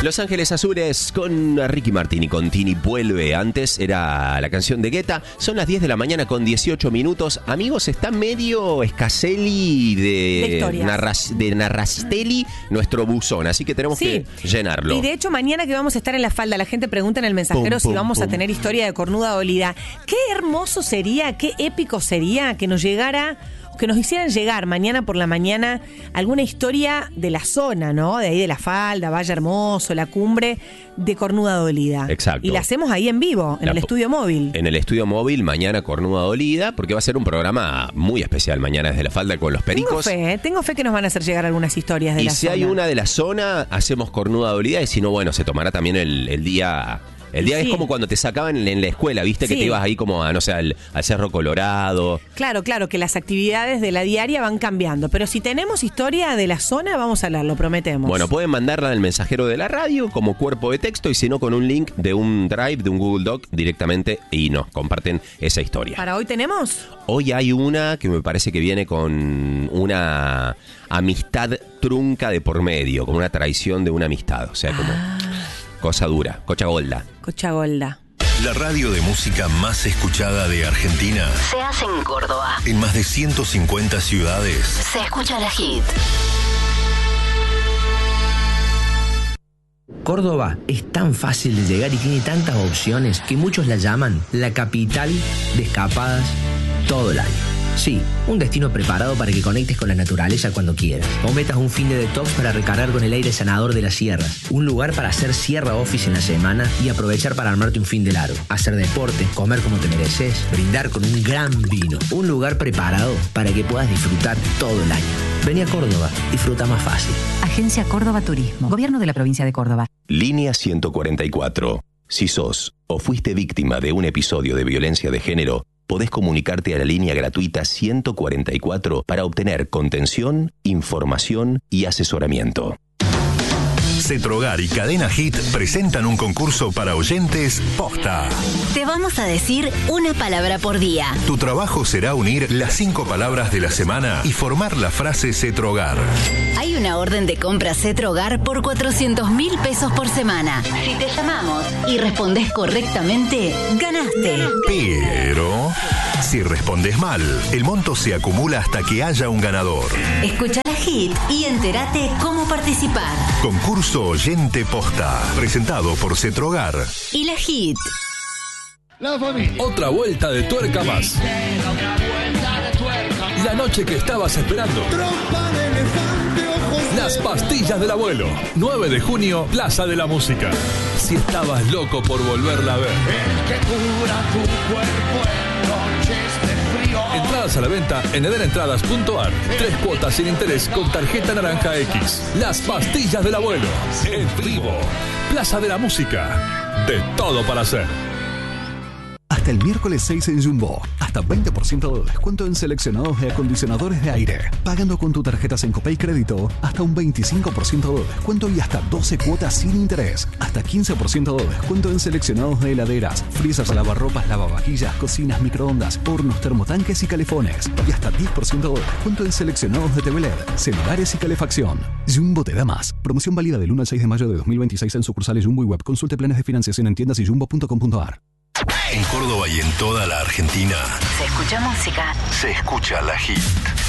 Los Ángeles Azules con Ricky Martin y con Tini vuelve. Antes era la canción de Guetta. Son las 10 de la mañana con 18 minutos. Amigos, está medio Scaselli de Narrastelli nuestro buzón. Así que tenemos que llenarlo. Y de hecho, mañana que vamos a estar en La Falda, la gente pregunta en el mensajero si vamos a tener historia de cornuda dolida. Qué hermoso sería, qué épico sería que nos llegara... que nos hicieran llegar mañana por la mañana alguna historia de la zona, ¿no? De ahí de La Falda, Valle Hermoso, La Cumbre, de cornuda dolida. Exacto. Y la hacemos ahí en vivo, en el estudio móvil. En el estudio móvil, mañana cornuda dolida, porque va a ser un programa muy especial mañana desde La Falda con los pericos. Tengo fe que nos van a hacer llegar algunas historias de la zona. Y si hay una de la zona, hacemos cornuda dolida, y si no, bueno, se tomará también el día... El día es como cuando te sacaban en la escuela, ¿viste? Que te ibas ahí como a, no sé, al Cerro Colorado. Claro, que las actividades de la diaria van cambiando. Pero si tenemos historia de la zona, vamos a hablar, lo prometemos. Bueno, pueden mandarla al mensajero de la radio como cuerpo de texto y si no con un link de un Drive, de un Google Doc directamente y nos comparten esa historia. ¿Para hoy tenemos? Hoy hay una que me parece que viene con una amistad trunca de por medio, como una traición de una amistad. O sea, como... cosa dura, Cochagolda. La radio de música más escuchada de Argentina se hace en Córdoba. En más de 150 ciudades. Se escucha La Hit. Córdoba es tan fácil de llegar y tiene tantas opciones que muchos la llaman la capital de escapadas todo el año. Sí, un destino preparado para que conectes con la naturaleza cuando quieras. O metas un fin de detox para recargar con el aire sanador de las sierras. Un lugar para hacer sierra office en la semana y aprovechar para armarte un fin de largo. Hacer deporte, comer como te mereces, brindar con un gran vino. Un lugar preparado para que puedas disfrutar todo el año. Vení a Córdoba, disfruta más fácil. Agencia Córdoba Turismo, Gobierno de la Provincia de Córdoba. Línea 144. Si sos o fuiste víctima de un episodio de violencia de género, podés comunicarte a la línea gratuita 144 para obtener contención, información y asesoramiento. Cetrogar y Cadena Hit presentan un concurso para oyentes posta. Te vamos a decir una palabra por día. Tu trabajo será unir las 5 palabras de la semana y formar la frase Cetrogar. Hay una orden de compra Cetrogar por 400.000 pesos por semana. Si te llamamos y respondes correctamente, ganaste. Pero si respondes mal, el monto se acumula hasta que haya un ganador. Escucha La Hit y entérate cómo participar. Concurso Oyente Posta, presentado por Cetrogar y La Hit. Otra vuelta de tuerca más. La noche que estabas esperando. Las pastillas del abuelo. 9 de junio, Plaza de la Música. Si estabas loco por volverla a ver. Entradas a la venta en edenentradas.ar. 3 cuotas sin interés con tarjeta naranja X. Las pastillas del abuelo. En vivo. Plaza de la Música. De todo para hacer. Hasta el miércoles 6 en Jumbo. Hasta 20% de descuento en seleccionados de acondicionadores de aire. Pagando con tu tarjeta Sencope y Crédito, hasta un 25% de descuento y hasta 12 cuotas sin interés. Hasta 15% de descuento en seleccionados de heladeras, freezers, lavarropas, lavavajillas, cocinas, microondas, hornos, termotanques y calefones. Y hasta 10% de descuento en seleccionados de TV LED, celulares y calefacción. Jumbo te da más. Promoción válida del 1 al 6 de mayo de 2026 en sucursales Jumbo y web. Consulte planes de financiación en tiendas y jumbo.com.ar. En Córdoba y en toda la Argentina Se escucha música. se escucha La Hit.